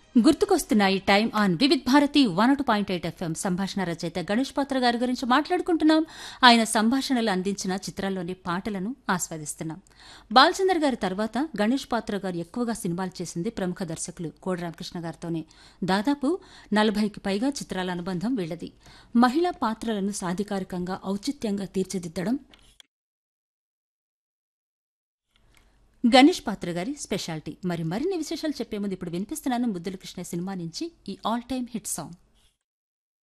గుర్తుకొస్తున్నాయి time on Vividh Bharati 102.8 FM. సంభాషణ రచయిత గణేష్ పాత్ర గారి గురించి మాట్లాడుకుంటున్నాం. ఆయన సంభాషణలు అందించిన చిత్రాల్లోని పాటలను ఆస్వాదిస్తున్నాం. బాలచందర్ గారి తర్వాత గణేష్ పాత్ర గారు ఎక్కువగా సినిమాలు చేసింది ప్రముఖ దర్శకులు కోడి రామకృష్ణ గారితోనే. దాదాపు 40కి పైగా చిత్రాల అనుబంధం వీళ్లది. మహిళా పాత్రలను సాధికారికంగా ఔచిత్యంగా తీర్చిదిద్దడం గణేష్ పాత్ర గారి స్పెషాలిటీ. మరిన్ని విశేషాలు చెప్పే ముందు ఇప్పుడు వినిపిస్తున్నాను ముద్దుల కృష్ణ సినిమా నుంచి ఈ ఆల్ టైమ్ హిట్ సాంగ్.